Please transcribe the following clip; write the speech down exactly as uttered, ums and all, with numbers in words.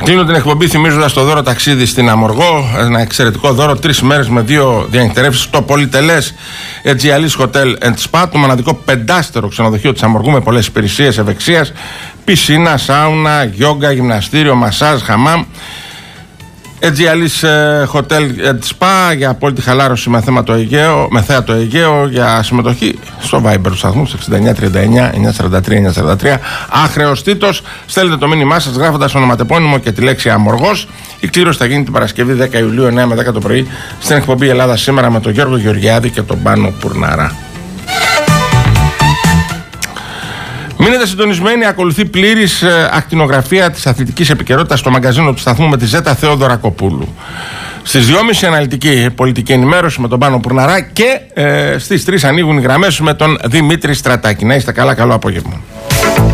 Κλείνω την εκπομπή θυμίζοντας το δώρο ταξίδι στην Αμοργό. Ένα εξαιρετικό δώρο, τρεις μέρες με δύο διανυκτερεύσεις στο πολυτελές Aegialis Hotel and Spa, το μοναδικό πεντάστερο ξενοδοχείο της Αμοργού με πολλές υπηρεσίες ευεξίας, πισίνα, σάουνα, γιόγκα, γυμναστήριο, μασάζ, χαμάμ. Aegialis Hotel and Spa για απόλυτη χαλάρωση με θέμα το Αιγαίο, με θέα το Αιγαίο. Για συμμετοχή στο Viber του σταθμού εξήντα εννιά τριάντα εννιά εννιακόσια σαράντα τρία εννιακόσια σαράντα τρία. Αχρεωστήτως στέλνετε το μήνυμά σας γράφοντας ονοματεπώνυμο και τη λέξη Αμοργός. Η κλήρωση θα γίνει την Παρασκευή δέκα Ιουλίου εννιά με δέκα το πρωί στην εκπομπή Ελλάδα Σήμερα με τον Γιώργο Γεωργιάδη και τον Πάνο Πουρναρά. Μείνετε συντονισμένοι, ακολουθεί πλήρης ε, ακτινογραφία της αθλητικής επικαιρότητας στο μαγκαζίνο του σταθμού με τη Ζέτα Θεόδωρα Κοπούλου. Στις δυόμιση αναλυτική πολιτική ενημέρωση με τον Πάνο Πουρναρά και ε, στις τρεις ανοίγουν οι γραμμές με τον Δημήτρη Στρατάκη. Να είστε καλά, καλό απόγευμα.